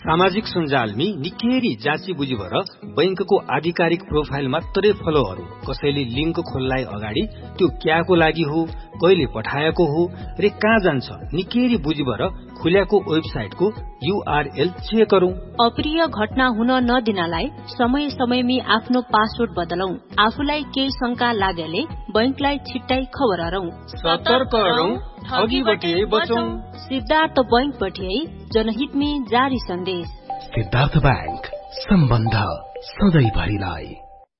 सामाजिक सञ्जालमी निकै जाँची बुझी भएर बैंकको आधिकारिक प्रोफाइल मात्रै फलोहरू कसैले लिंक खोल्लाई अगाडि त्यो क्याको लागि हो, कहिले पठाएको हो रे कहाँ जान्छ निकै बुझी भएर खुल्याको वेबसाइटको URL चेक गरौं। अप्रिय घटना हुन नदिनलाई समय समयमी आफ्नो पासवर्ड बदलौं। आफूलाई केही शंका लागेले बैंकलाई छिट्टै खबर गरौं। सतर्क रहौं, ठगीबटे बचौं। सिद्धार्थ बैंक बटे जनहितमी जारी सन्देश। सिद्धार्थ बैंक, सम्बन्ध सधैँभरिलाई।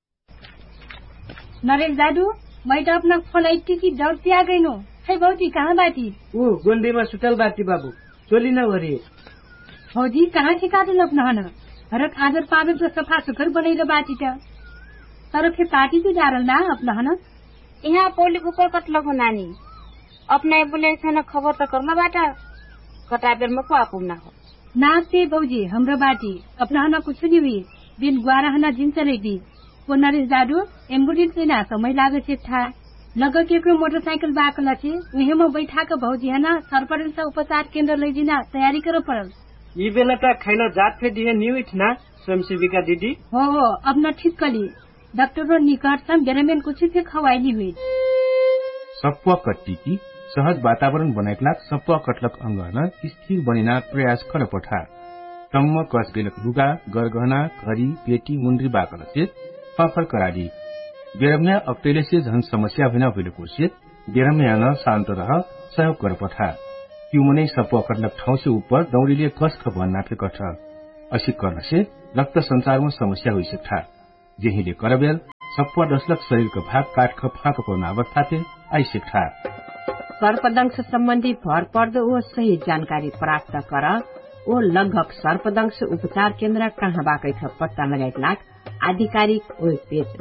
नरेश दादू, मैं तो अपना फ्लाइट टिकट जल्दी आ गई नो। है भौजी कहाँ बाटी? वो गोंडी में सुतल बाटी बाबू, चोली न वरी। भौजी कहाँ से काटल अपना हन? हरक आदर पादर तो सफा सुकर बनैलो बाटी त। तर फिर पार्टी तो जारल ना अपना हन? यहाँ पोली ऊपर कटलो हो नानी। अपना एम्बुलेंस है न खबर तो करना बाटा। कटाबेर में को आपुना हो। नाते भौजी हाम्रो बाटी अपना हन कुछ नहीं हुई। दिन ग्वारा हन जिन चलेगी। वो नरेश दादू एम्बुलेंस से ना समय लागे से था। लगा के मोटरसाइकिल बाकला छे वही में बैठा के भौजी है ना सरपंच से उपचार केंद्र ले जिना तैयारी करो पड़ल। ये बेला ता खाइला जात फे दिए न्यू इठना स्वयंसेविका दीदी। हो अब न ठीक कली डॉक्टर और निकट सम बेरमेन कुछ से खवाइली हुई। सप्वा कट्टी की सहज वातावरण बनाइलाक सप्वा कटलक अंगना स्थिर बनिना प्रयास कर पठा। टम्म कस गेलक लुगा गरगहना घड़ी पेटी मुन्द्री बाकल से फफर कराडी। बेरम्या अक्टेले से झन समस्या बिना भइलेको से बेरम्या न शान्त रह सहयोग कर पठा। त्यो मनै सप्वा कटलक ठाउँ से ऊपर दौड़ीले कस भन्ना फे कठ। असी गर्न से रक्त संचार में समस्या हुई सकता। जेहिले करबेल सप्वा दशलक शरीर का भाग काट फाक पर्न अवस्था थे आई सकता। सर्पदंश सम्बन्धी भर पर्दो ओ सही जानकारी प्राप्त कर ओ लगभग सर्पदंश उपचार केन्द्र कहाँ बाकै छ पत्ता लगाइलाक आधिकारिक वेब पेज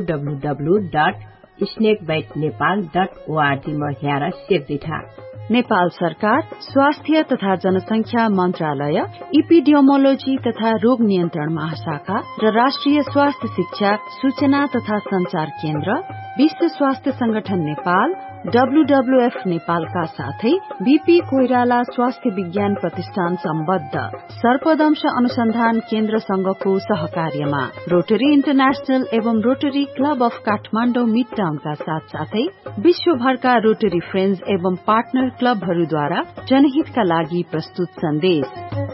www.snakebitenepal.org में हेर सेभ दिठा। नेपाल सरकार स्वास्थ्य तथा जनसंख्या मन्त्रालय, इपिडियोमोलोजी तथा रोग नियन्त्रण महाशाखा र राष्ट्रिय स्वास्थ्य शिक्षा सूचना तथा संचार केन्द्र, विश्व स्वास्थ्य संगठन नेपाल, WWF नेपालका साथै बीपी कोइराला स्वास्थ्य विज्ञान प्रतिष्ठान सम्बद्ध सर्पदंश अनुसन्धान केन्द्र संघको सहकार्यमा रोटरी इन्टरनेशनल एवं rotary club of Kathmandu mid टाउनका साथसाथै विश्वभरका रोटरी फ्रेन्ड्स एवं पार्टनर क्लबहरूद्वारा जनहितका लागि प्रस्तुत सन्देश।